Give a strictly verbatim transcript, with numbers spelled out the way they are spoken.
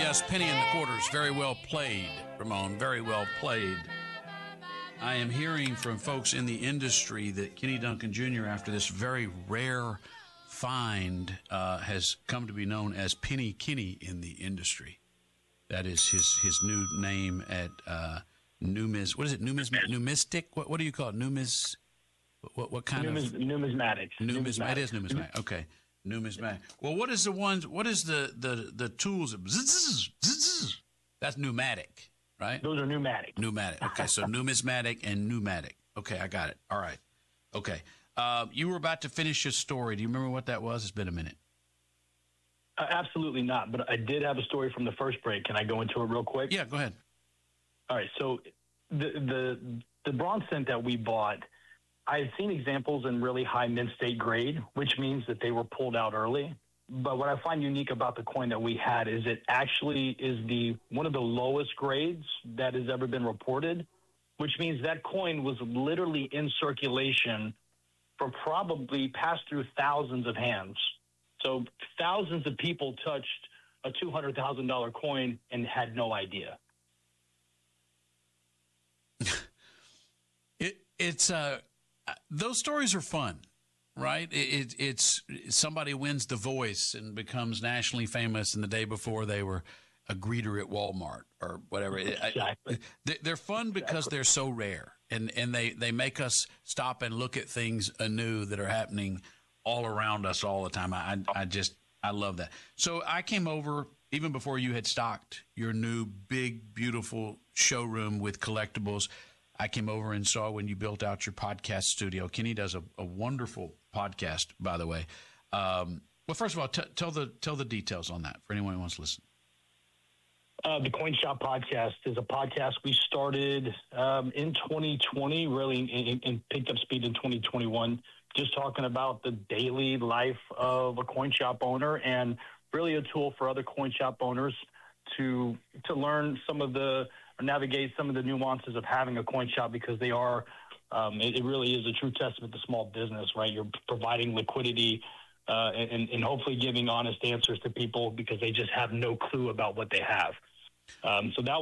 Yes, penny in the quarters. Very well played, Ramon. Very well played. I am hearing from folks in the industry that Kenny Duncan Junior, after this very rare find, uh, has come to be known as Penny Kenny in the industry. That is his his new name at uh, Numis. What is it? Numis Numistic? What what do you call it? Numis. What what kind Numis, of numismatic? Numismatic. Numismatic. It is numismatic. Okay, numismatic. Well, what is the ones? What is the the the tools? That's pneumatic, right? Those are pneumatic. Pneumatic. Okay, so numismatic and pneumatic. Okay, I got it. All right. Okay. Uh, you were about to finish your story. Do you remember what that was? It's been a minute. Uh, absolutely not. But I did have a story from the first break. Can I go into it real quick? Yeah, go ahead. All right. So the the the bronze cent that we bought, I had seen examples in really high mint state grade, which means that they were pulled out early. But what I find unique about the coin that we had is it actually is the one of the lowest grades that has ever been reported, which means that coin was literally in circulation for probably passed through thousands of hands. So thousands of people touched a two hundred thousand dollars coin and had no idea. it it's uh those stories are fun, right? It, it it's somebody wins The Voice and becomes nationally famous, and the day before they were a greeter at Walmart or whatever. Exactly. I, they're fun because exactly. they're so rare, and and they they make us stop and look at things anew that are happening all around us all the time. I I just I love that. So I came over even before you had stocked your new big beautiful showroom with collectibles. I came over and saw when you built out your podcast studio. Kenny does a, a wonderful podcast, by the way. Um, well, first of all, t- tell the tell the details on that for anyone who wants to listen. Uh, the Coin Shop Podcast is a podcast we started um, in twenty twenty, really, and, and picked up speed in twenty twenty-one, just talking about the daily life of a coin shop owner and really a tool for other coin shop owners to to learn some of the or navigate some of the nuances of having a coin shop, because they are um, it, it really is a true testament to small business, right? You're providing liquidity uh, and, and hopefully giving honest answers to people because they just have no clue about what they have. Um, so that